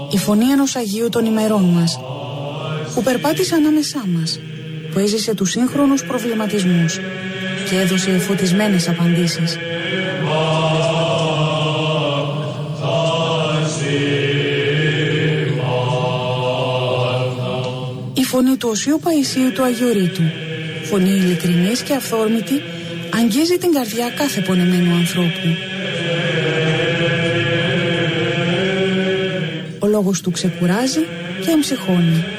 Η φωνή ενός Αγίου των ημερών μας, που περπάτησε ανάμεσά μας, που έζησε τους σύγχρονους προβληματισμούς και έδωσε φωτισμένες απαντήσεις. Η φωνή του Οσίου Παϊσίου του Αγιορείτου, φωνή ειλικρινής και αυθόρμητη, αγγίζει την καρδιά κάθε πονεμένου ανθρώπου. Ο λόγος του ξεκουράζει και εμψυχώνει.